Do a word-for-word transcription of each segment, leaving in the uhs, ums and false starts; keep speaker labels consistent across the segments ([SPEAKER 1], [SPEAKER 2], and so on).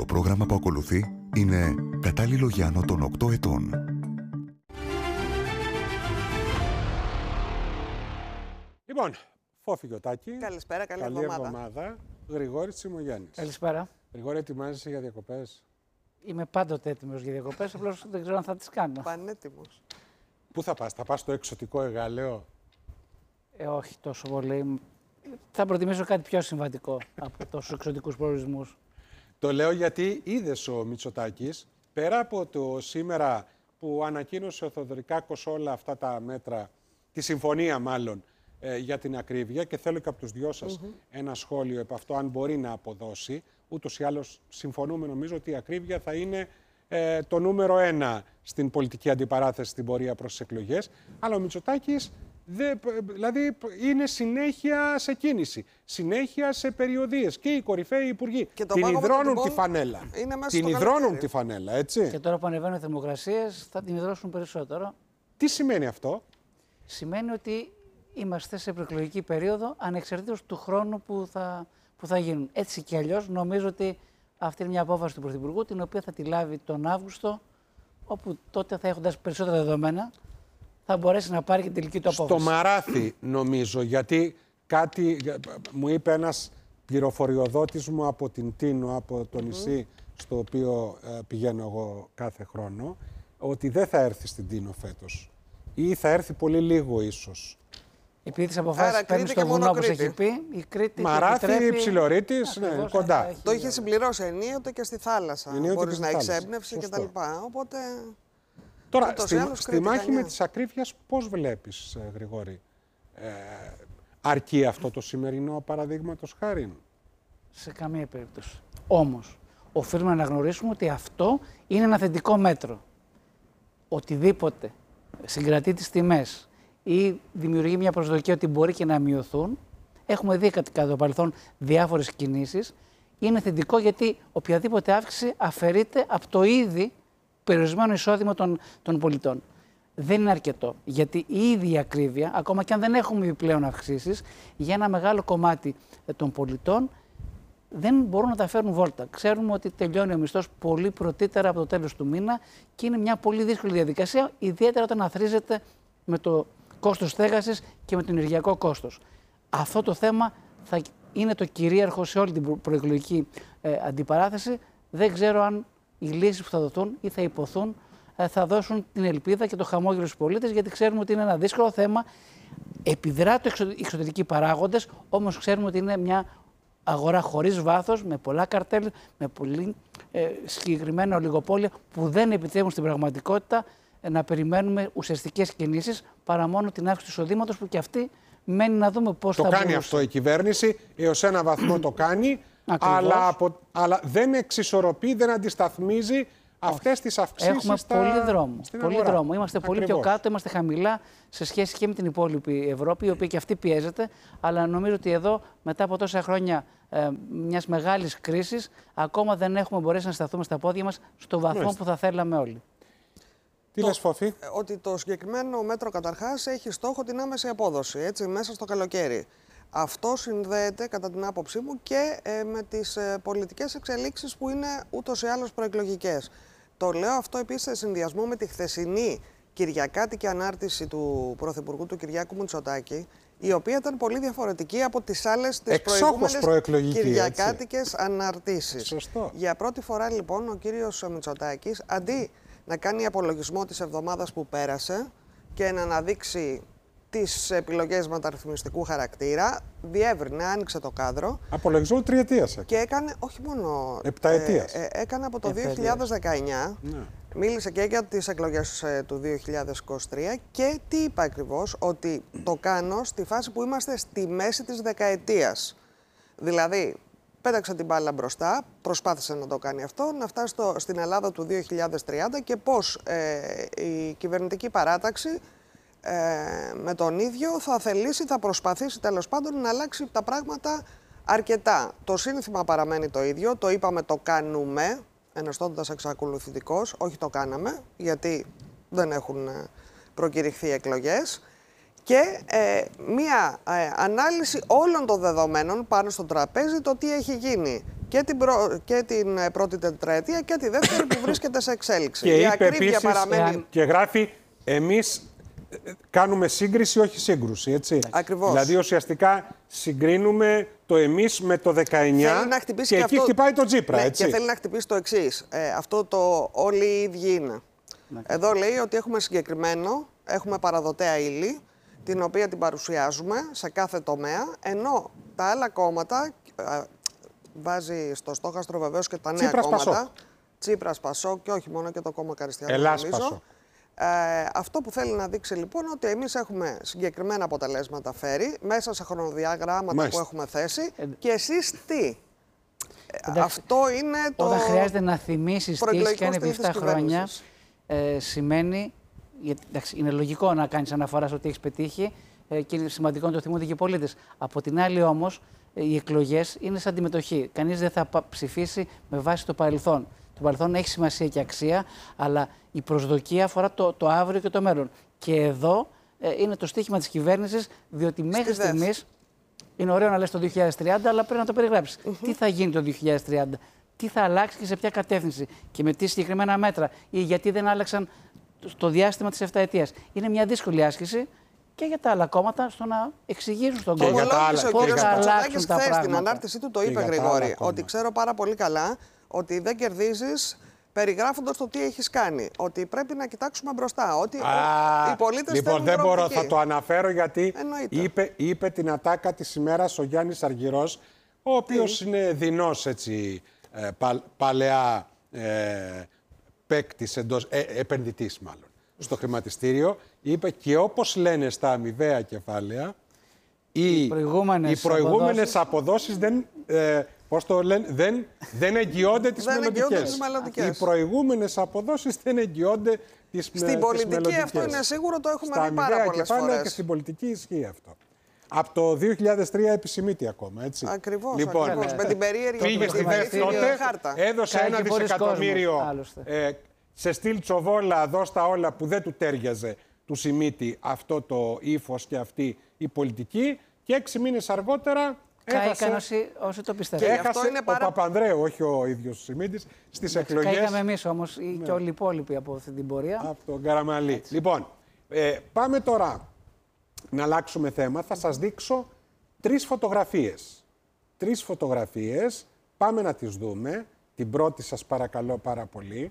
[SPEAKER 1] πρόγραμμα που ακολουθεί είναι κατάλληλο για άνω των οκτώ ετών.
[SPEAKER 2] Λοιπόν, Φόφη Γιωτάκη.
[SPEAKER 3] Καλησπέρα, καλή,
[SPEAKER 2] καλή
[SPEAKER 3] εβδομάδα.
[SPEAKER 2] εβδομάδα. Γρηγόρης Τσιμογιάννης.
[SPEAKER 4] Καλησπέρα.
[SPEAKER 2] Γρηγόρη, ετοιμάζεσαι για διακοπές?
[SPEAKER 4] Είμαι πάντοτε έτοιμος για διακοπές, απλώς δεν ξέρω αν θα τις κάνω.
[SPEAKER 3] Πανέτοιμος.
[SPEAKER 2] Πού θα πας, θα πας στο εξωτικό Εγάλεο?
[SPEAKER 4] Ε, όχι τόσο πολύ. Θα προτιμήσω κάτι πιο συμβατικό από τόσους εξωτικούς προορισμούς.
[SPEAKER 2] Το λέω γιατί είδες ο Μητσοτάκης, πέρα από το σήμερα που ανακοίνωσε ο Θεοδωρικάκος όλα αυτά τα μέτρα, τη συμφωνία μάλλον, ε, για την ακρίβεια, και θέλω και από τους δυο σας mm-hmm. ένα σχόλιο επ' αυτό, αν μπορεί να αποδώσει. Ούτως ή άλλως συμφωνούμε, νομίζω, ότι η ακρίβεια θα είναι ε, το νούμερο ένα στην πολιτική αντιπαράθεση στην πορεία προς τις εκλογές. Αλλά ο Μητσοτάκης δε, δηλαδή είναι συνέχεια σε κίνηση, συνέχεια σε περιοδίες, και οι κορυφαίοι υπουργοί την υδρώνουν τη φανέλα. Την υδρώνουν τη φανέλα, έτσι.
[SPEAKER 4] Και τώρα που ανεβαίνουν οι θερμοκρασίες θα την υδρώσουν περισσότερο.
[SPEAKER 2] Τι σημαίνει αυτό?
[SPEAKER 4] Σημαίνει ότι είμαστε σε προεκλογική περίοδο ανεξαρτήτως του χρόνου που θα, που θα γίνουν. Έτσι κι αλλιώς νομίζω ότι αυτή είναι μια απόφαση του Πρωθυπουργού, την οποία θα τη λάβει τον Αύγουστο, όπου τότε θα έχοντας περισσότερα δεδομένα θα μπορέσει να πάρει και τελική του απόφαση.
[SPEAKER 2] Στο Μαράθι, νομίζω, γιατί κάτι μου είπε ένας πληροφοριοδότης μου από την Τίνο, από το νησί mm. στο οποίο ε, πηγαίνω εγώ κάθε χρόνο, ότι δεν θα έρθει στην Τίνο φέτος ή θα έρθει πολύ λίγο ίσως.
[SPEAKER 4] Επειδή τις αποφάσεις παίρνει στο βουνό, όπως έχει πει, η Κρήτη
[SPEAKER 2] Μαράθι, Ψιλορίτης, ναι, κοντά.
[SPEAKER 3] Έχει... Το είχε συμπληρώσει ενίοτε και στη θάλασσα. Μπορείς να εξέμπνευση κτλ. Οπότε...
[SPEAKER 2] Τώρα, στη, στη μάχη με της ακρίβειας, πώς βλέπεις, ε, Γρηγόρη, ε, αρκεί αυτό το σημερινό παραδείγματος χάριν?
[SPEAKER 4] Σε καμία περίπτωση. Όμως, οφείλουμε να αναγνωρίσουμε ότι αυτό είναι ένα θετικό μέτρο. Οτιδήποτε συγκρατεί τις τιμές ή δημιουργεί μια προσδοκία ότι μπορεί και να μειωθούν, έχουμε δει κατά το παρελθόν διάφορες κινήσεις, είναι θετικό γιατί οποιαδήποτε αύξηση αφαιρείται από το ήδη περιορισμένο εισόδημα των, των πολιτών. Δεν είναι αρκετό, γιατί η ίδια ακρίβεια, ακόμα και αν δεν έχουμε επιπλέον αυξήσεις, για ένα μεγάλο κομμάτι των πολιτών δεν μπορούν να τα φέρουν βόλτα. Ξέρουμε ότι τελειώνει ο μισθός πολύ πρωτήτερα από το τέλος του μήνα και είναι μια πολύ δύσκολη διαδικασία, ιδιαίτερα όταν αθροίζεται με το κόστος στέγασης και με το ενεργειακό κόστος. Αυτό το θέμα θα είναι το κυρίαρχο σε όλη την προεκλογική ε, αντιπαράθεση. Δεν ξέρω αν οι λύσεις που θα δοθούν ή θα υποθούν θα δώσουν την ελπίδα και το χαμόγελο στους πολίτες, γιατί ξέρουμε ότι είναι ένα δύσκολο θέμα. Επιδρά το εξω... οι εξωτερικοί παράγοντες, όμως ξέρουμε ότι είναι μια αγορά χωρίς βάθος, με πολλά καρτέλ, με πολύ ε, συγκεκριμένα ολιγοπόλια που δεν επιτρέπουν στην πραγματικότητα ε, να περιμένουμε ουσιαστικές κινήσεις παρά μόνο την αύξηση του εισοδήματος, που και αυτή μένει να δούμε πώς
[SPEAKER 2] το
[SPEAKER 4] θα
[SPEAKER 2] κάνει
[SPEAKER 4] μπορούσε.
[SPEAKER 2] Αυτό η κυβέρνηση, έως ένα βαθμό το κάνει, αλλά, από, αλλά δεν εξισορροπεί, δεν αντισταθμίζει αυτές τις αυξήσεις.
[SPEAKER 4] Έχουμε
[SPEAKER 2] στα...
[SPEAKER 4] πολύ δρόμο. Πολύ
[SPEAKER 2] αγορά.
[SPEAKER 4] δρόμο. Είμαστε
[SPEAKER 2] Ακριβώς.
[SPEAKER 4] πολύ πιο κάτω, είμαστε χαμηλά σε σχέση και με την υπόλοιπη Ευρώπη, η οποία και αυτή πιέζεται. Αλλά νομίζω ότι εδώ, μετά από τόσα χρόνια ε, μιας μεγάλης κρίσης, ακόμα δεν έχουμε μπορέσει να σταθούμε στα πόδια μας στο βαθμό Μάλιστα. που θα θέλαμε όλοι.
[SPEAKER 2] Τι λες, Φόφη?
[SPEAKER 3] Ότι το συγκεκριμένο μέτρο καταρχάς έχει στόχο την άμεση απόδοση, έτσι, μέσα στο καλοκαίρι. Αυτό συνδέεται, κατά την άποψή μου, και ε, με τις ε, πολιτικές εξελίξεις που είναι ούτως ή άλλως προεκλογικές. Το λέω αυτό επίσης σε συνδυασμό με τη χθεσινή κυριακάτικη ανάρτηση του Πρωθυπουργού του Κυριάκου Μητσοτάκη, η οποία ήταν πολύ διαφορετική από τις άλλες τις προηγούμενες κυριακάτικες αναρτήσεις.
[SPEAKER 2] Σωστό.
[SPEAKER 3] Για πρώτη φορά, λοιπόν, ο κύριος Μητσοτάκης, αντί να κάνει απολογισμό της εβδομάδας που πέρασε και να αναδείξει τις επιλογές μεταρρυθμιστικού χαρακτήρα, διεύρυνε, άνοιξε το κάδρο.
[SPEAKER 2] Απολογισμό τριετίας.
[SPEAKER 3] Και έκανε, όχι μόνο...
[SPEAKER 2] Επταετίας.
[SPEAKER 3] Ε, ε, έκανε από το δύο χιλιάδες δεκαεννιά, ναι. Μίλησε και για τις εκλογές ε, του δύο χιλιάδες είκοσι τρία και τι είπε ακριβώς, ότι το κάνω στη φάση που είμαστε στη μέση της δεκαετίας. Δηλαδή, πέταξε την μπάλα μπροστά, προσπάθησε να το κάνει αυτό, να φτάσει στο, στην Ελλάδα του δύο χιλιάδες τριάντα και πώς ε, η κυβερνητική παράταξη Ε, με τον ίδιο θα θελήσει, θα προσπαθήσει τέλος πάντων να αλλάξει τα πράγματα αρκετά. Το σύνθημα παραμένει το ίδιο, το είπαμε, το κάνουμε, ενεστώντας εξακολουθητικός, όχι το κάναμε, γιατί δεν έχουν προκηρυχθεί εκλογές. Και ε, μία ε, ανάλυση όλων των δεδομένων πάνω στο τραπέζι, το τι έχει γίνει και την, προ... και την πρώτη τετραετία και τη δεύτερη που βρίσκεται σε εξέλιξη.
[SPEAKER 2] Και
[SPEAKER 3] η
[SPEAKER 2] είπε
[SPEAKER 3] ακρίβεια
[SPEAKER 2] επίσης,
[SPEAKER 3] παραμένει.
[SPEAKER 2] Και γράφει, εμείς κάνουμε σύγκριση, όχι σύγκρουση. Έτσι.
[SPEAKER 3] Ακριβώς.
[SPEAKER 2] Δηλαδή, ουσιαστικά συγκρίνουμε το εμείς με το δεκαεννιά και, και εκεί αυτό... χτυπάει το Τσίπρα.
[SPEAKER 3] Ναι,
[SPEAKER 2] έτσι.
[SPEAKER 3] Και θέλει να χτυπήσει το εξής. Ε, αυτό το όλοι οι ίδιοι είναι. Ναι. Εδώ λέει ότι έχουμε συγκεκριμένο, έχουμε παραδοτέα ύλη, την οποία την παρουσιάζουμε σε κάθε τομέα, ενώ τα άλλα κόμματα, ε, βάζει στο στόχαστρο βεβαίως και τα νέα
[SPEAKER 2] Τσίπρας,
[SPEAKER 3] κόμματα,
[SPEAKER 2] Πασόκ.
[SPEAKER 3] Τσίπρας, Πασόκ και όχι μόνο και το κόμμα Καριστιανό,
[SPEAKER 2] Ελλάς,
[SPEAKER 3] νομίζω.
[SPEAKER 2] Πασόκ.
[SPEAKER 3] Ε, αυτό που θέλει να δείξει λοιπόν ότι εμείς έχουμε συγκεκριμένα αποτελέσματα φέρει μέσα σε χρονοδιάγραμματα Μάλιστα. που έχουμε θέσει ε, και εσείς τι. Εντάξει, αυτό είναι το.
[SPEAKER 4] Όταν χρειάζεται να θυμίσεις τι έχει κάνει επί επτά χρόνια, ε, σημαίνει. Γιατί, εντάξει, είναι λογικό να κάνεις αναφορά στο τι έχεις πετύχει ε, και είναι σημαντικό να το θυμούνται και οι πολίτες. Από την άλλη όμως, ε, οι εκλογές είναι σαν αντιμετοχή. Κανείς δεν θα ψηφίσει με βάση το παρελθόν. Το παρελθόν έχει σημασία και αξία, αλλά η προσδοκία αφορά το, το αύριο και το μέλλον. Και εδώ ε, είναι το στοίχημα της κυβέρνησης, διότι μέχρι στιγμής είναι ωραίο να λες το δύο χιλιάδες τριάντα, αλλά πρέπει να το περιγράψεις. Mm-hmm. Τι θα γίνει το δύο χιλιάδες τριάντα, τι θα αλλάξει και σε ποια κατεύθυνση και με τι συγκεκριμένα μέτρα, ή γιατί δεν άλλαξαν στο διάστημα της επταετίας. Είναι μια δύσκολη άσκηση και για τα άλλα κόμματα στο να εξηγήσουν στον κόσμο πώς θα αλλάξουν τα πράγματα.
[SPEAKER 3] Στην ανάρτησή του το είπε, Γρηγόρη, ότι ξέρω πάρα πολύ καλά ότι δεν κερδίζεις περιγράφοντας το τι έχεις κάνει. Ότι πρέπει να κοιτάξουμε μπροστά. Ότι
[SPEAKER 2] Α,
[SPEAKER 3] οι πολίτες
[SPEAKER 2] λοιπόν, δεν μπορώ, θα το αναφέρω γιατί είπε, είπε την ατάκα της ημέρας ο Γιάννης Αργυρός, ο οποίος είναι δεινός έτσι, ε, πα, παλαιά ε, παίκτης, εντός, ε, επενδυτής μάλλον, στο χρηματιστήριο. Είπε και όπως λένε στα αμοιβαία κεφάλαια, οι, οι προηγούμενες, οι προηγούμενες αποδόσεις, αποδόσεις δεν... Ε, Πώς το λένε, δεν, δεν εγγυώνται τις μελλοντικές. Οι προηγούμενες αποδόσεις δεν εγγυώνται τις μελλοντικές.
[SPEAKER 3] Στην πολιτική αυτό είναι σίγουρο, το έχουμε δει πάρα πολλές φορές.
[SPEAKER 2] Και στην πολιτική ισχύει αυτό. Από το δύο χιλιάδες τρία επισημείται ακόμα, έτσι.
[SPEAKER 3] Ακριβώς,
[SPEAKER 2] λοιπόν,
[SPEAKER 3] ακριβώς. Με την περίεργη
[SPEAKER 2] πήγε στη ΔΕΘ τότε, έδωσε ένα δισεκατομμύριο ε, σε στυλ Τσοβόλα, δώστα όλα που δεν του τέριαζε του Σιμίτη αυτό το ύφος και αυτή η πολιτική και έξι μήνες αργότερα
[SPEAKER 4] κάηκαν όσοι, όσοι το πιστεύουν.
[SPEAKER 2] Και έχασε είναι πάρα... ο Παπανδρέου, όχι ο ίδιος ο Σιμίτης, στις εκλογές.
[SPEAKER 4] Κάηκαμε εμείς όμως ναι. και όλοι οι υπόλοιποι από αυτή την πορεία.
[SPEAKER 2] Από τον Καραμαλή. Έτσι. Λοιπόν, ε, πάμε τώρα να αλλάξουμε θέμα. Θα σας δείξω τρεις φωτογραφίες. Τρεις φωτογραφίες. Πάμε να τις δούμε. Την πρώτη σας παρακαλώ πάρα πολύ.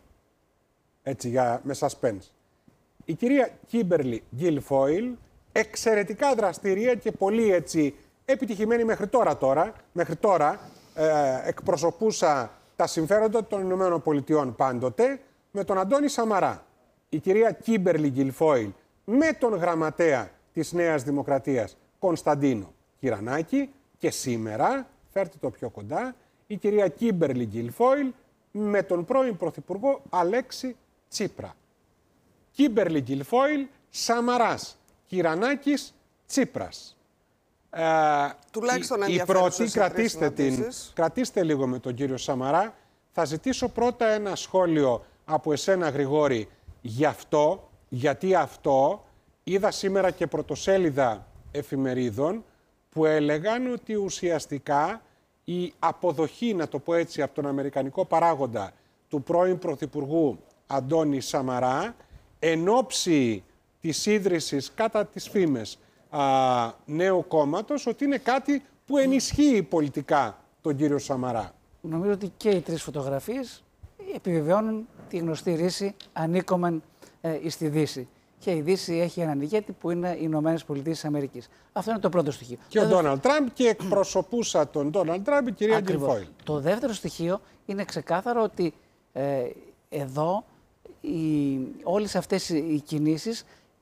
[SPEAKER 2] Έτσι για με suspense. Η κυρία Κίμπερλι Γκιλφόιλ, εξαιρετικά δραστηρία και πολύ έτσι επιτυχημένη μέχρι τώρα, τώρα, μέχρι τώρα ε, εκπροσωπούσα τα συμφέροντα των Ηνωμένων Πολιτειών πάντοτε με τον Αντώνη Σαμαρά. Η κυρία Κίμπερλι Γκιλφόιλ με τον γραμματέα της Νέας Δημοκρατίας Κωνσταντίνο Κυρανάκη και σήμερα, φέρτε το πιο κοντά, η κυρία Κίμπερλι Γκιλφόιλ με τον πρώην Πρωθυπουργό Αλέξη Τσίπρα. Κίμπερλι Γκιλφόιλ, Σαμαράς, Κυρανάκης, Τσίπρας. Ε,
[SPEAKER 3] Τουλάχιστον
[SPEAKER 2] η, η πρώτη, κρατήστε, την, κρατήστε λίγο με τον κύριο Σαμαρά. Θα ζητήσω πρώτα ένα σχόλιο από εσένα, Γρηγόρη, γι' αυτό, γιατί αυτό είδα σήμερα και πρωτοσέλιδα εφημερίδων που έλεγαν ότι ουσιαστικά η αποδοχή, να το πω έτσι, από τον αμερικανικό παράγοντα του πρώην Πρωθυπουργού Αντώνη Σαμαρά εν ώψη της ίδρυσης κατά τις φήμες α, νέου κόμματος, ότι είναι κάτι που ενισχύει πολιτικά τον κύριο Σαμαρά.
[SPEAKER 4] Νομίζω ότι και οι τρεις φωτογραφίες επιβεβαιώνουν τη γνωστή ρίση ανήκομεν ε, εις τη Δύση. Και η Δύση έχει έναν ηγέτη που είναι οι Ηνωμένες Πολιτείες της Αμερικής. Αυτό είναι το πρώτο στοιχείο.
[SPEAKER 2] Και ο Ντόναλντ Τραμπ και εκπροσωπούσα τον Ντόναλντ Τραμπ η κυρία Γκιλφόιλ.
[SPEAKER 4] Το δεύτερο στοιχείο είναι ξεκάθαρο ότι ε, εδώ οι, όλες αυτές οι κινήσεις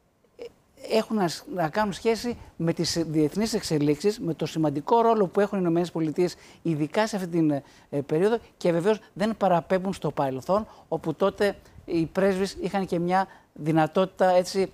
[SPEAKER 4] έχουν να, να κάνουν σχέση με τις διεθνείς εξελίξεις, με το σημαντικό ρόλο που έχουν οι Ηνωμένες Πολιτείες, ειδικά σε αυτή την ε, περίοδο, και βεβαίως δεν παραπέμπουν στο παρελθόν, όπου τότε οι πρέσβεις είχαν και μια δυνατότητα έτσι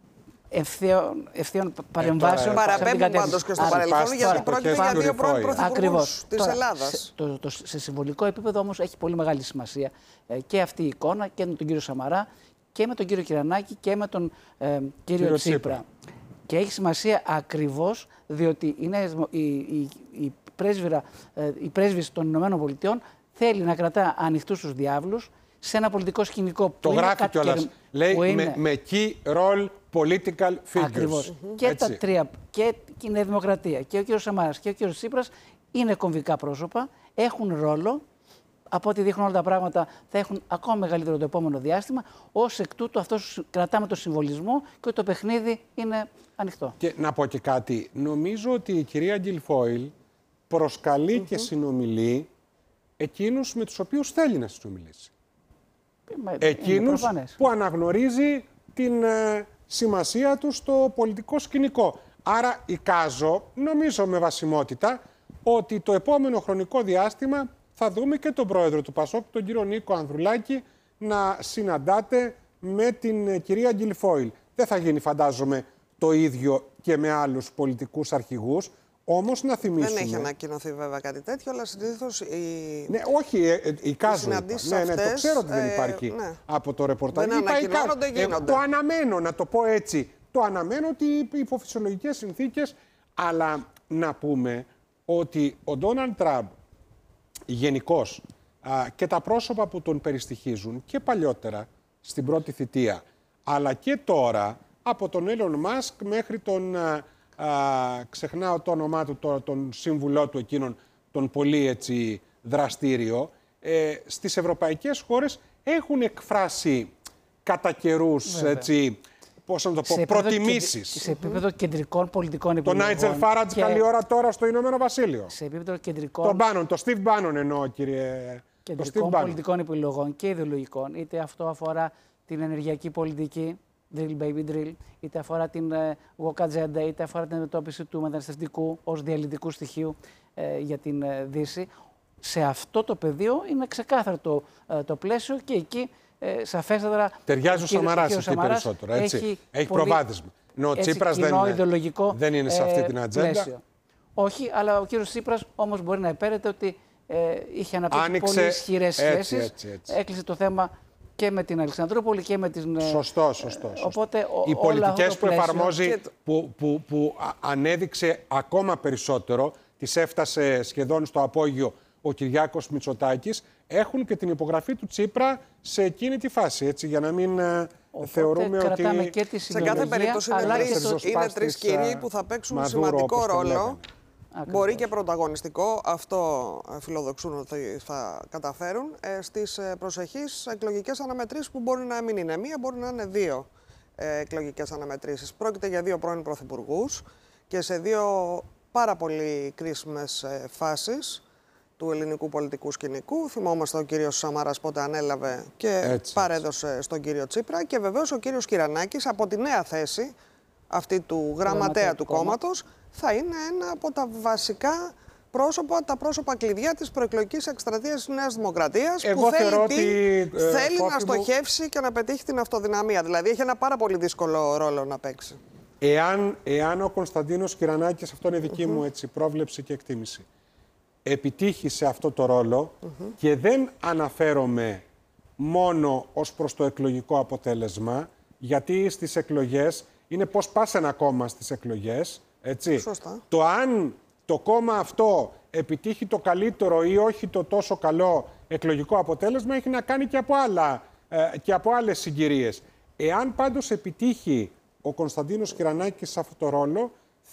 [SPEAKER 4] ευθείων, ευθείων παρεμβάσεων.
[SPEAKER 3] Ε, παραπέμπουν πάντως και στο παρελθόν, γιατί πρόκειται για δύο πρώην πρωθυπουργούς της Ελλάδας. Σε, το, το, σε συμβολικό επίπεδο όμως έχει πολύ μεγάλη σημασία ε, και αυτή η εικόνα και με τον κύριο Σαμαρά και με τον κύριο Κυρανάκη και με τον ε, κύριο, κύριο Τσίπρα. Τσίπρα. Και έχει σημασία ακριβώς διότι είναι, η, η, η
[SPEAKER 4] πρέσβυρα, ε, η πρέσβης των Ηνωμένων Πολιτειών θέλει να κρατά ανοιχτούς τους διάβλους σε ένα πολιτικό σκηνικό που
[SPEAKER 2] το
[SPEAKER 4] είναι
[SPEAKER 2] γράφει
[SPEAKER 4] κατακαιρ...
[SPEAKER 2] κιόλας. Λέει
[SPEAKER 4] είναι...
[SPEAKER 2] με, με key role political figures.
[SPEAKER 4] Ακριβώς. Mm-hmm. Και
[SPEAKER 2] Έτσι.
[SPEAKER 4] τα τρία, και η Νέα Δημοκρατία και ο κ. Σαμάρας και ο κ. Τσίπρας είναι κομβικά πρόσωπα, έχουν ρόλο. Από ό,τι δείχνουν όλα τα πράγματα, θα έχουν ακόμα μεγαλύτερο το επόμενο διάστημα. Ως εκ τούτου, αυτός κρατάμε το συμβολισμό και το παιχνίδι είναι ανοιχτό.
[SPEAKER 2] Και να πω και κάτι. Νομίζω ότι η κυρία Γκιλφόιλ προσκαλεί mm-hmm. και συνομιλεί εκείνους με τους οποίους θέλει να συνομιλήσει. Εκείνους που αναγνωρίζει την ε, σημασία του στο πολιτικό σκηνικό. Άρα εικάζω, νομίζω με βασιμότητα, ότι το επόμενο χρονικό διάστημα θα δούμε και τον πρόεδρο του Πασόκ, τον κύριο Νίκο Ανδρουλάκη, να συναντάται με την κυρία Γκιλφόιλ. Δεν θα γίνει, φαντάζομαι, το ίδιο και με άλλους πολιτικούς αρχηγούς. Όμως να θυμίσουμε...
[SPEAKER 3] Δεν έχει ανακοινωθεί βέβαια κάτι τέτοιο, αλλά συνήθως οι...
[SPEAKER 2] Ναι, όχι, ε, ε, εικάζω.
[SPEAKER 3] Οι
[SPEAKER 2] ναι, ναι, το ξέρω ότι δεν υπάρχει
[SPEAKER 3] ε, ναι.
[SPEAKER 2] από το ρεπορτάζ.
[SPEAKER 3] Δεν ανακοινώνονται, γίνονται.
[SPEAKER 2] Ε, το αναμένω, να το πω έτσι. Το αναμένω ότι υπό φυσιολογικές συνθήκες, αλλά να πούμε ότι ο Ντόναλντ Τραμπ γενικώς και τα πρόσωπα που τον περιστοιχίζουν και παλιότερα στην πρώτη θητεία, αλλά και τώρα από τον Έιλον Μάσκ μέχρι τον... Α, ξεχνάω το όνομά του, το, τον σύμβουλό του εκείνον, τον πολύ έτσι δραστήριο, ε, στις ευρωπαϊκές χώρες έχουν εκφράσει κατά καιρούς, έτσι, πώς να το πω, προτιμήσεις.
[SPEAKER 4] Σε επίπεδο κεντρικών πολιτικών επιλογών.
[SPEAKER 2] Τον Νάιτζελ Φάραντζ και... καλή ώρα τώρα στο Ηνωμένο Βασίλειο.
[SPEAKER 4] Σε επίπεδο κεντρικών...
[SPEAKER 2] Τον Μπάνον, τον Στιβ Μπάνον εννοώ, κύριε...
[SPEAKER 4] Κεντρικών πολιτικών επιλογών και ιδεολογικών, είτε αυτό αφορά την ενεργειακή πολιτική, drill baby drill, είτε αφορά την uh, woke agenda, είτε αφορά την αντιμετώπιση του μεταναστευτικού ως διαλυτικού στοιχείου uh, για την uh, Δύση. Σε αυτό το πεδίο είναι ξεκάθαρο το, uh, το πλαίσιο και εκεί uh, σαφέστατα...
[SPEAKER 2] Ταιριάζει ο Σαμαράς εκεί περισσότερο, έτσι. Έχει, έχει πολύ, προβάδισμα. Νο, ο Τσίπρας δεν είναι, δεν είναι σε αυτή την ατζέντα. Πλαίσιο. Όχι, αλλά ο κύριος Τσίπρας όμως μπορεί να επέρεται ότι ε, είχε αναπτύξει Άνοιξε, πολύ ισχυρές σχέσεις, έτσι, έτσι. Έκλεισε το θέμα και με την Αλεξανδρούπολη και με την... Σωστό, σωστό. σωστό.
[SPEAKER 4] Οπότε, ο,
[SPEAKER 2] οι πολιτικές που εφαρμόζει,
[SPEAKER 4] και...
[SPEAKER 2] που, που, που ανέδειξε ακόμα περισσότερο, τις έφτασε σχεδόν στο απόγειο ο Κυριάκος Μητσοτάκης, έχουν και την υπογραφή του Τσίπρα σε εκείνη τη φάση, έτσι, για να μην Οπότε, θεωρούμε ότι...
[SPEAKER 3] Και τη σε κάθε περίπτωση είναι τρεις, είναι τρεις κύριοι που θα παίξουν Μαδούρο, σημαντικό ρόλο. Ακριβώς. Μπορεί και πρωταγωνιστικό, αυτό φιλοδοξούν ότι θα καταφέρουν, ε, στις προσεχείς εκλογικές αναμετρήσεις που μπορεί να μην είναι μία, μπορεί να είναι δύο ε, εκλογικές αναμετρήσεις. Πρόκειται για δύο πρώην πρωθυπουργούς και σε δύο πάρα πολύ κρίσιμες ε, φάσεις του ελληνικού πολιτικού σκηνικού. Θυμόμαστε ο κύριος Σαμάρας πότε ανέλαβε και έτσι, παρέδωσε έτσι. στον κύριο Τσίπρα και βεβαίως ο κύριος Κυρανάκης από τη νέα θέση αυτή του γραμματέα του κόμματος θα είναι ένα από τα βασικά πρόσωπα, τα πρόσωπα κλειδιά της προεκλογικής εκστρατείας της Νέας Δημοκρατίας
[SPEAKER 2] Εγώ
[SPEAKER 3] που θέλει,
[SPEAKER 2] ότι,
[SPEAKER 3] τι,
[SPEAKER 2] ε,
[SPEAKER 3] θέλει
[SPEAKER 2] ε,
[SPEAKER 3] να στοχεύσει μου... και να πετύχει την αυτοδυναμία. Δηλαδή έχει ένα πάρα πολύ δύσκολο ρόλο να παίξει.
[SPEAKER 2] Εάν, εάν ο Κωνσταντίνος Κυρανάκης, αυτό είναι δική mm-hmm. μου έτσι, πρόβλεψη και εκτίμηση, επιτύχει σε αυτό το ρόλο mm-hmm. και δεν αναφέρομαι μόνο ως προς το εκλογικό αποτέλεσμα, γιατί στις εκλογές είναι πώς πας ένα κόμμα στις εκλογές, έτσι.
[SPEAKER 3] Σωστά.
[SPEAKER 2] Το αν το κόμμα αυτό επιτύχει το καλύτερο ή όχι το τόσο καλό εκλογικό αποτέλεσμα έχει να κάνει και από, άλλα, ε, και από άλλες συγκυρίες. Εάν πάντως επιτύχει ο Κωνσταντίνος Κυρανάκης σε αυτό το ρόλο,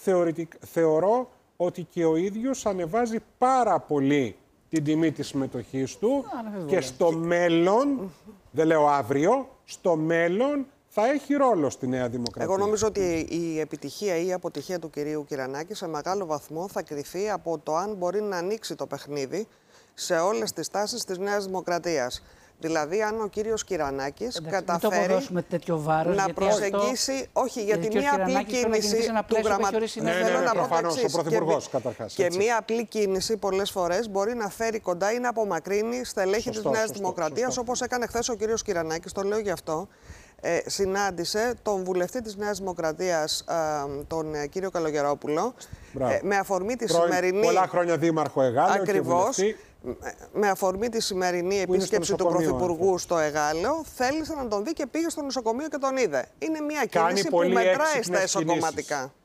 [SPEAKER 2] θεωρώ ότι και ο ίδιος ανεβάζει πάρα πολύ την τιμή της συμμετοχής του Α, και στο μέλλον, δεν λέω αύριο, στο μέλλον θα έχει ρόλο στη Νέα Δημοκρατία.
[SPEAKER 3] Εγώ νομίζω ότι η επιτυχία ή η αποτυχία του κυρίου Κυρανάκη σε μεγάλο βαθμό θα κριθεί από το αν μπορεί να ανοίξει το παιχνίδι σε όλες τις τάσεις της Νέας Δημοκρατίας. Δηλαδή, αν ο κύριος Κυρανάκης καταφέρει
[SPEAKER 4] βάρος,
[SPEAKER 3] να προσεγγίσει. Αυτό... Όχι, γιατί μία απλή κίνηση του γραμματέα.
[SPEAKER 2] Ναι, ναι, ναι, προφανώς, ο Πρωθυπουργός καταρχάς.
[SPEAKER 3] Και μία απλή κίνηση πολλές φορές μπορεί να φέρει κοντά ή να απομακρύνει στελέχη της Νέας Δημοκρατίας, όπως έκανε χθες ο κύριος Κυρανάκης. Το λέω γι' αυτό. Ε, συνάντησε τον βουλευτή της Νέας Δημοκρατίας, ε, τον ε, κύριο Καλογερόπουλο, ε, με αφορμή τη
[SPEAKER 2] Πρώην,
[SPEAKER 3] σημερινή...
[SPEAKER 2] Πολλά χρόνια δήμαρχο Εγάλεο.
[SPEAKER 3] Ακριβώς. Και με αφορμή τη σημερινή επίσκεψη του Πρωθυπουργού στο Εγάλεο, θέλησε να τον δει και πήγε στο νοσοκομείο και τον είδε. Είναι μια κίνηση που μετράει στα εσωκομματικά.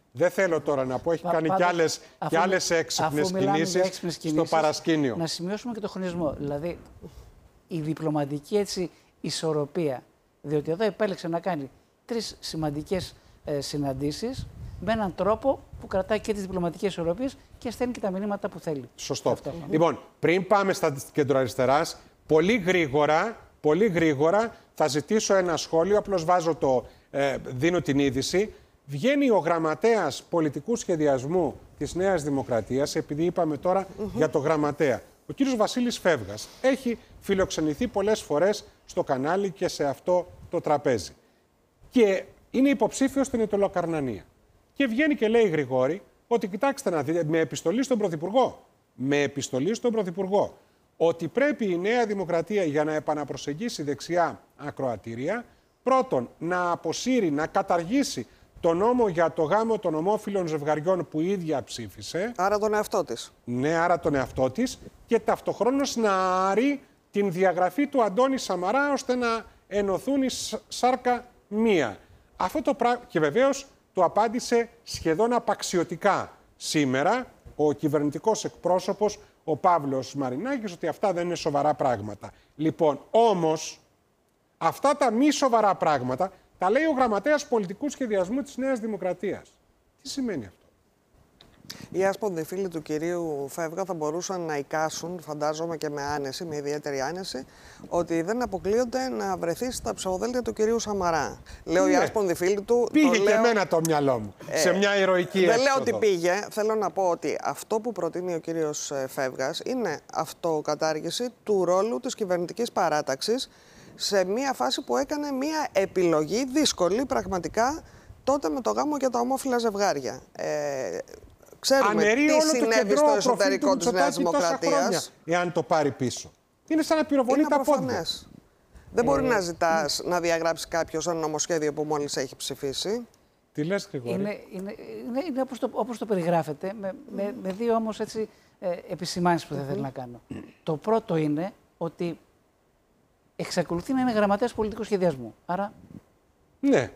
[SPEAKER 2] Δεν θέλω τώρα να πω, έχει
[SPEAKER 4] Πα,
[SPEAKER 2] κάνει
[SPEAKER 4] πάντως,
[SPEAKER 2] και άλλες,
[SPEAKER 4] αφού,
[SPEAKER 2] και άλλες έξυπνες κινήσεις στο παρασκήνιο.
[SPEAKER 4] Να σημειώσουμε και το χρονισμό. Δηλαδή, η διπλωματική έτσι ισορροπία, διότι εδώ επέλεξε να κάνει τρεις σημαντικές ε, συναντήσεις με έναν τρόπο που κρατάει και τις διπλωματικές ισορροπίες και στέλνει και τα μηνύματα που θέλει.
[SPEAKER 2] Σωστό. Λοιπόν, πριν πάμε στα κεντροαριστεράς, πολύ γρήγορα, πολύ γρήγορα θα ζητήσω ένα σχόλιο, απλώς βάζω το, ε, δίνω την είδηση. Βγαίνει ο γραμματέας πολιτικού σχεδιασμού της Νέας Δημοκρατίας, επειδή είπαμε τώρα mm-hmm. για το γραμματέα. Ο κύριος Βασίλης Φεύγας έχει φιλοξενηθεί πολλές φορές στο κανάλι και σε αυτό το τραπέζι. Και είναι υποψήφιος στην Αιτωλοκαρνανία. Και βγαίνει και λέει Γρηγόρη ότι κοιτάξτε να δείτε, με επιστολή στον Πρωθυπουργό, με επιστολή στον Πρωθυπουργό, ότι πρέπει η Νέα Δημοκρατία για να επαναπροσεγγίσει δεξιά ακροατήρια, πρώτον να αποσύρει, να καταργήσει το νόμο για το γάμο των ομόφυλων ζευγαριών που η ίδια ψήφισε.
[SPEAKER 3] Άρα τον εαυτό της.
[SPEAKER 2] Ναι, άρα τον εαυτό της. Και ταυτοχρόνως να άρει την διαγραφή του Αντώνη Σαμαρά ώστε να ενωθούν οι σάρκα μία. Αυτό το πράγμα. Και βεβαίως του απάντησε σχεδόν απαξιωτικά σήμερα ο κυβερνητικός εκπρόσωπος, ο Παύλος Μαρινάκης, ότι αυτά δεν είναι σοβαρά πράγματα. Λοιπόν, όμως, αυτά τα μη σοβαρά πράγματα τα λέει ο γραμματέας πολιτικού σχεδιασμού της Νέας Δημοκρατίας. Τι σημαίνει αυτό?
[SPEAKER 3] Οι άσπονδοι φίλοι του κυρίου Φεύγα θα μπορούσαν να εικάσουν, φαντάζομαι και με άνεση, με ιδιαίτερη άνεση, ότι δεν αποκλείονται να βρεθεί στα ψευδοδέλτια του κυρίου Σαμαρά. Λέω ναι. Οι άσπονδοι φίλοι του.
[SPEAKER 2] Πήγε
[SPEAKER 3] το
[SPEAKER 2] και
[SPEAKER 3] λέω...
[SPEAKER 2] εμένα το μυαλό μου. Ε, σε μια ηρωική
[SPEAKER 3] δεν
[SPEAKER 2] έξοδο.
[SPEAKER 3] Δεν λέω ότι πήγε. Θέλω να πω ότι αυτό που προτείνει ο κύριος Φεύγας είναι αυτοκατάργηση του ρόλου της κυβερνητικής παράταξης σε μια φάση που έκανε μια επιλογή δύσκολη πραγματικά τότε με το γάμο για τα ομόφυλα ζευγάρια. Ε, Ξέρουμε
[SPEAKER 2] αναιρεί
[SPEAKER 3] τι
[SPEAKER 2] όλο
[SPEAKER 3] συνέβη
[SPEAKER 2] το
[SPEAKER 3] στο εσωτερικό της Νέας Δημοκρατίας.
[SPEAKER 2] Εάν το πάρει πίσω. Είναι σαν να πυροβολεί τα πόδια.
[SPEAKER 3] Δεν μπορεί ε, να ζητάς ε, να διαγράψει κάποιος ένα νομοσχέδιο που μόλις έχει ψηφίσει.
[SPEAKER 2] Τι λες, Γρηγόρη?
[SPEAKER 4] Είναι, είναι, είναι, είναι όπως, το, όπως το περιγράφετε, με, με, με δύο όμως έτσι, ε, επισημάνσεις που θα θέλω mm-hmm. να κάνω. Το πρώτο είναι ότι εξακολουθεί να είναι γραμματέας πολιτικού σχεδιασμού. Άρα.
[SPEAKER 2] Ναι.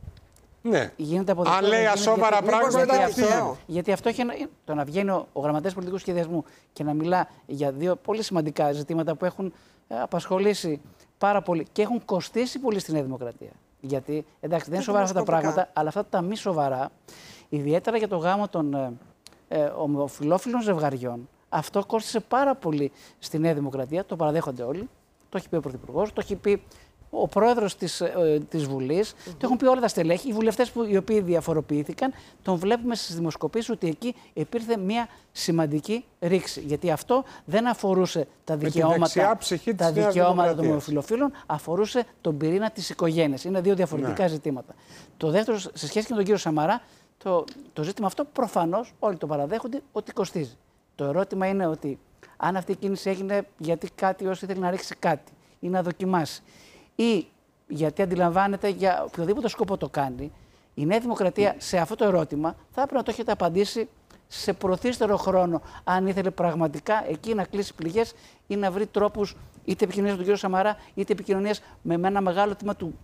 [SPEAKER 2] Ναι.
[SPEAKER 4] Αν
[SPEAKER 2] λέει ασόβαρα πράγματα,
[SPEAKER 4] γιατί, αυτό, γιατί αυτό έχει ένα, το να βγαίνει ο, ο γραμματέας πολιτικού σχεδιασμού και να μιλά για δύο πολύ σημαντικά ζητήματα που έχουν ε, απασχολήσει πάρα πολύ και έχουν κοστίσει πολύ στη Νέα Δημοκρατία. Γιατί, εντάξει, δεν είναι σοβαρά αυτά τα πράγματα, αλλά αυτά τα μη σοβαρά, ιδιαίτερα για το γάμο των ε, ε, ομοφυλόφιλων ζευγαριών, αυτό κόστισε πάρα πολύ στη Νέα Δημοκρατία. Το παραδέχονται όλοι. Το έχει πει ο Πρωθυπουργός, το έχει πει ο πρόεδρος της, ε, της Βουλής, mm-hmm. το έχουν πει όλα τα στελέχη. Οι βουλευτές που, οι οποίοι διαφοροποιήθηκαν, τον βλέπουμε στις δημοσκοπήσεις ότι εκεί υπήρχε μια σημαντική ρήξη. Γιατί αυτό δεν αφορούσε τα δικαιώματα, τα δικαιώματα των ομοφυλοφίλων, αφορούσε τον πυρήνα της οικογένειας. Είναι δύο διαφορετικά ναι. ζητήματα. Το δεύτερο, σε σχέση με τον κύριο Σαμαρά, το, το ζήτημα αυτό προφανώς όλοι το παραδέχονται ότι κοστίζει. Το ερώτημα είναι ότι αν αυτή η κίνηση έγινε γιατί κάτι όσοι ήθελε να ρίξει κάτι ή να δοκιμάσει, ή γιατί αντιλαμβάνεται για οποιοδήποτε σκοπό το κάνει, η Νέα Δημοκρατία σε αυτό το ερώτημα θα έπρεπε να το έχετε απαντήσει σε προθύστερο χρόνο, αν ήθελε πραγματικά εκεί να κλείσει πληγές ή να βρει τρόπους είτε επικοινωνίας με τον κύριο Σαμαρά, είτε επικοινωνίας με ένα μεγάλο τμήμα του,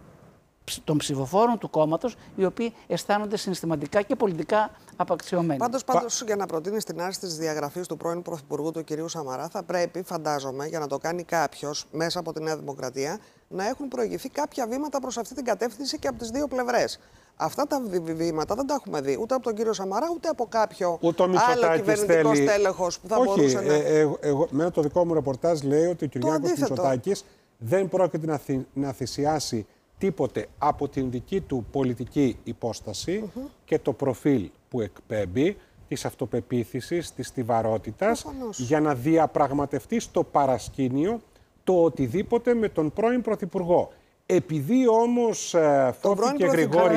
[SPEAKER 4] των ψηφοφόρων του κόμματος, οι οποίοι αισθάνονται συναισθηματικά και πολιτικά απαξιωμένοι.
[SPEAKER 3] Πάντως, πάντως για να προτείνει την άρση της διαγραφής του πρώην Πρωθυπουργού του κυρίου Σαμαρά, θα πρέπει, φαντάζομαι, για να το κάνει κάποιος μέσα από τη Νέα Δημοκρατία, να έχουν προηγηθεί κάποια βήματα προς αυτή την κατεύθυνση και από τις δύο πλευρές. Αυτά τα βήματα δεν τα έχουμε δει ούτε από τον κύριο Σαμαρά, ούτε από κάποιο ούτε άλλο κυβερνητικό θέλει... στέλεχος που θα
[SPEAKER 2] Όχι,
[SPEAKER 3] μπορούσε να.
[SPEAKER 2] Ε, ε, εγώ, με το δικό μου ρεπορτάζ λέει ότι ο Κυριάκος Μητσοτάκης δεν πρόκειται να, θυ, να θυσιάσει τίποτε από την δική του πολιτική υπόσταση mm-hmm. και το προφίλ που εκπέμπει, της αυτοπεποίθησης, της στιβαρότητας, για να διαπραγματευτεί στο παρασκήνιο το οτιδήποτε με τον πρώην Πρωθυπουργό. Επειδή όμως Φώτη και Γρηγόρη...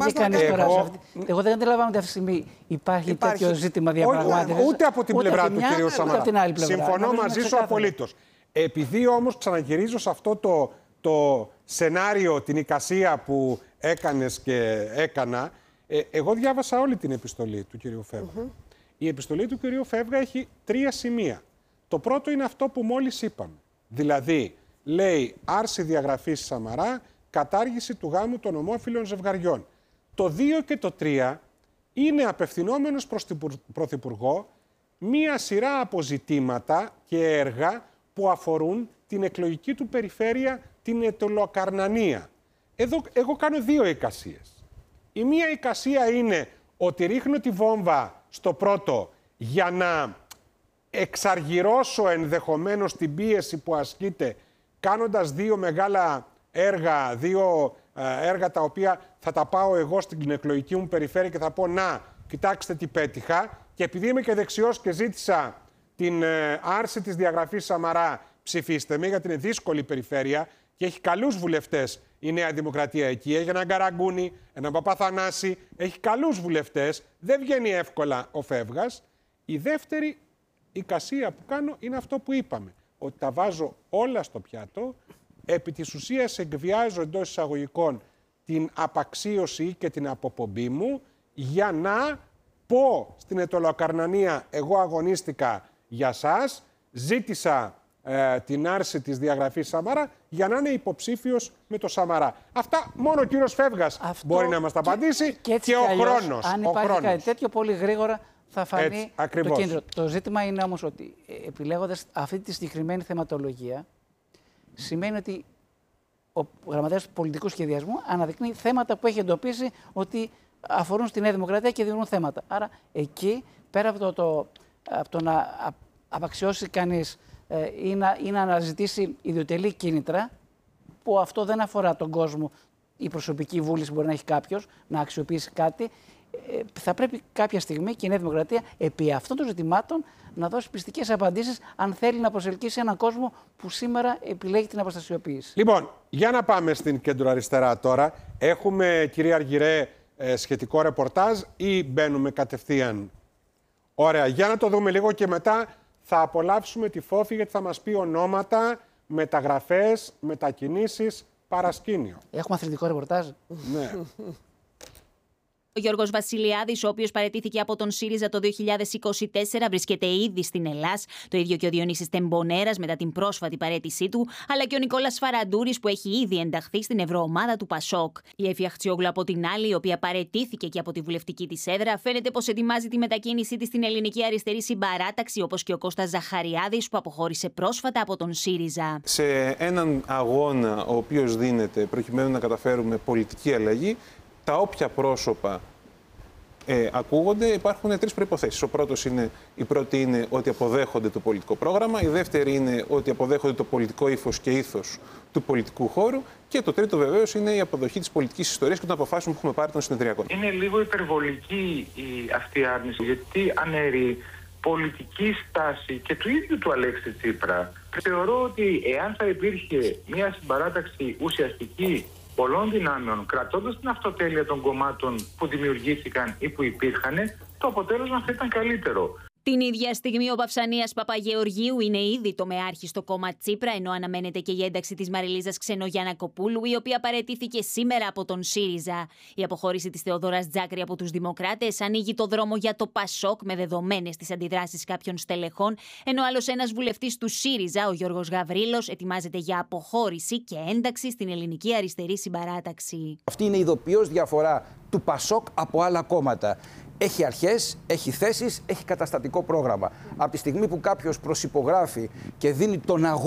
[SPEAKER 4] Εγώ, εγώ δεν αντιλαμβάνω ότι αυτή τη στιγμή υπάρχει, υπάρχει τέτοιο ζήτημα διαπραγμάτευσης.
[SPEAKER 2] Ούτε από την ούτε πλευρά του κ. Σαμαρά. Συμφωνώ μαζί σου απολύτως. Επειδή όμως ξαναγυρίζω σε αυτό το, το σενάριο, την εικασία που έκανες και έκανα, ε, εγώ διάβασα όλη την επιστολή του κ. Φεύγα. Mm-hmm. Η επιστολή του κ. Φεύγα έχει τρία σημεία. Το πρώτο είναι αυτό που μόλις είπαμε. Δηλαδή, λέει άρση διαγραφής Σαμαρά, κατάργηση του γάμου των ομόφυλων ζευγαριών. Το δύο και το τρία είναι απευθυνόμενος προς την Πρωθυπουργό μία σειρά από ζητήματα και έργα που αφορούν την εκλογική του περιφέρεια, την Αιτωλοκαρνανία. Εδώ εγώ κάνω δύο εικασίες. Η μία εικασία είναι ότι ρίχνω τη βόμβα στο πρώτο για να εξαργυρώσω ενδεχομένως την πίεση που ασκείται κάνοντας δύο μεγάλα έργα, δύο ε, έργα τα οποία θα τα πάω εγώ στην εκλογική μου περιφέρεια και θα πω να, κοιτάξτε τι πέτυχα, και επειδή είμαι και δεξιός και ζήτησα την ε, άρση της διαγραφής Σαμαρά, ψηφίστε με, γιατί είναι δύσκολη περιφέρεια και έχει καλούς βουλευτές η Νέα Δημοκρατία εκεί. Έχει έναν Καραγκούνη, έναν Παπαθανάση, έχει καλούς βουλευτές, δεν βγαίνει εύκολα ο φεύγας. Η δεύτερη εικασία που κάνω είναι αυτό που είπαμε, ότι τα βάζω όλα στο πιάτο, επί της ουσίας εκβιάζω εντός εισαγωγικών την απαξίωση και την αποπομπή μου για να πω στην Αιτωλοκαρνανία εγώ αγωνίστηκα για σας, ζήτησα ε, την άρση της διαγραφής Σαμαρά για να είναι υποψήφιος με το Σαμαρά. Αυτά μόνο ο κύριος Φεύγας αυτό μπορεί να μας τα απαντήσει και, και, και ο αλλιώς, χρόνος.
[SPEAKER 4] Αν
[SPEAKER 2] ο
[SPEAKER 4] υπάρχει
[SPEAKER 2] χρόνος.
[SPEAKER 4] κάτι τέτοιο πολύ γρήγορα θα φανεί
[SPEAKER 2] έτσι,
[SPEAKER 4] το κίνδυνο. Το ζήτημα είναι όμως ότι επιλέγοντας αυτή τη συγκεκριμένη θεματολογία σημαίνει ότι ο γραμματέας του πολιτικού σχεδιασμού αναδεικνύει θέματα που έχει εντοπίσει ότι αφορούν στη Νέα Δημοκρατία και δημιουργούν θέματα. Άρα εκεί, πέρα από το, το, από το να απαξιώσει κανείς ε, ή, να, ή να αναζητήσει ιδιωτελή κίνητρα, που αυτό δεν αφορά τον κόσμο, η προσωπική βούληση που μπορεί να έχει κάποιος να αξιοποιήσει κάτι, ε, θα πρέπει κάποια στιγμή και η Νέα Δημοκρατία επί αυτών των ζητημάτων να δώσει πιστικές απαντήσεις αν θέλει να προσελκύσει έναν κόσμο που σήμερα επιλέγει την αποστασιοποίηση.
[SPEAKER 2] Λοιπόν, για να πάμε στην κεντροαριστερά τώρα. Έχουμε, κυρία Αργυρέ, σχετικό ρεπορτάζ ή μπαίνουμε κατευθείαν? Ωραία, για να το δούμε λίγο και μετά θα απολαύσουμε τη Φόφη, γιατί θα μας πει ονόματα, μεταγραφές, μετακινήσεις, παρασκήνιο.
[SPEAKER 4] Έχουμε αθλητικό ρεπορτάζ.
[SPEAKER 2] Ναι.
[SPEAKER 5] Ο Γιώργος Βασιλιάδης, ο οποίος παραιτήθηκε από τον ΣΥΡΙΖΑ το δύο χιλιάδες είκοσι τέσσερα, βρίσκεται ήδη στην Ελλάς. Το ίδιο και ο Διονύσης Τεμπονέρας μετά την πρόσφατη παραίτησή του, αλλά και ο Νικόλας Φαραντούρης που έχει ήδη ενταχθεί στην ευρωομάδα του Πασόκ. Η Έφη Αχτσιόγλου από την άλλη, η οποία παραιτήθηκε και από τη βουλευτική της έδρα, φαίνεται πως ετοιμάζει τη μετακίνησή της στην ελληνική αριστερή συμπαράταξη, όπως και ο Κώστας Ζαχαριάδης που αποχώρησε πρόσφατα από τον ΣΥΡΙΖΑ.
[SPEAKER 6] Σε έναν αγώνα ο οποίος δίνεται προκειμένου να καταφέρουμε πολιτική αλλαγή, τα όποια πρόσωπα ε, ακούγονται, υπάρχουν τρεις προϋποθέσεις. Ο πρώτος είναι, η πρώτη είναι ότι αποδέχονται το πολιτικό πρόγραμμα, η δεύτερη είναι ότι αποδέχονται το πολιτικό ύφος και ήθος του πολιτικού χώρου και το τρίτο βεβαίως είναι η αποδοχή της πολιτικής ιστορίας και των αποφάσεων που έχουμε πάρει των συνεδριακών.
[SPEAKER 7] Είναι λίγο υπερβολική η, αυτή η άρνηση, γιατί αναιρεί πολιτική στάση και του ίδιου του Αλέξη Τσίπρα. Θεωρώ ότι εάν θα υπήρχε μια συμπαράταξη ουσιαστική πολλών δυνάμεων, κρατώντας την αυτοτέλεια των κομμάτων που δημιουργήθηκαν ή που υπήρχαν, το αποτέλεσμα θα ήταν καλύτερο.
[SPEAKER 5] Την ίδια στιγμή ο Παυσανίας Παπαγεωργίου είναι ήδη τομεάρχης στο κόμμα Τσίπρα, ενώ αναμένεται και η ένταξη της Μαριλίζας Ξενογιαννακοπούλου, η οποία παραιτήθηκε σήμερα από τον ΣΥΡΙΖΑ. Η αποχώρηση της Θεοδόρας Τζάκρη από τους Δημοκράτες ανοίγει το δρόμο για το Πασόκ, με δεδομένες τις αντιδράσεις κάποιων στελεχών, ενώ άλλος ένας βουλευτής του ΣΥΡΙΖΑ, ο Γιώργος Γαβρίλος, ετοιμάζεται για αποχώρηση και ένταξη στην ελληνική αριστερή συμπαράταξη.
[SPEAKER 8] Αυτή είναι η ειδοποιώς διαφορά του Πασόκ από άλλα κόμματα. Έχει αρχές, έχει θέσεις, έχει καταστατικό πρόγραμμα. Από τη στιγμή που κάποιος προσυπογράφει και δίνει τον αγώνα